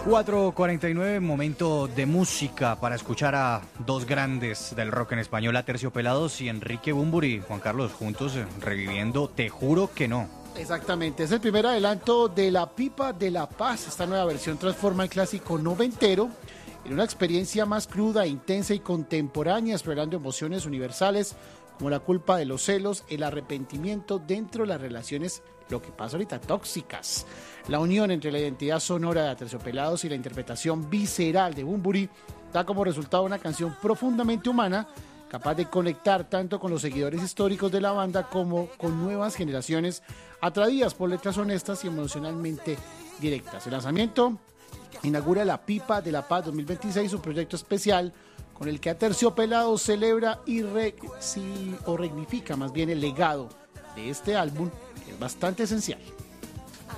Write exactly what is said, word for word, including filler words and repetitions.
cuatro cuarenta y nueve, momento de música para escuchar a dos grandes del rock en español, Aterciopelados y Enrique Bunbury. Juan Carlos, juntos eh, reviviendo Te Juro Que No. Exactamente, es el primer adelanto de La Pipa de la Paz. Esta nueva versión transforma el clásico noventero en una experiencia más cruda, intensa y contemporánea, explorando emociones universales como la culpa de los celos, el arrepentimiento dentro de las relaciones, lo que pasa ahorita, tóxicas. La unión entre la identidad sonora de Aterciopelados y la interpretación visceral de Bunbury da como resultado una canción profundamente humana, capaz de conectar tanto con los seguidores históricos de la banda como con nuevas generaciones atraídas por letras honestas y emocionalmente directas. El lanzamiento inaugura La Pipa de la Paz dos mil veintiséis, un proyecto especial con el que Aterciopelados celebra y re, sí, o significa más bien el legado de este álbum, que es bastante esencial.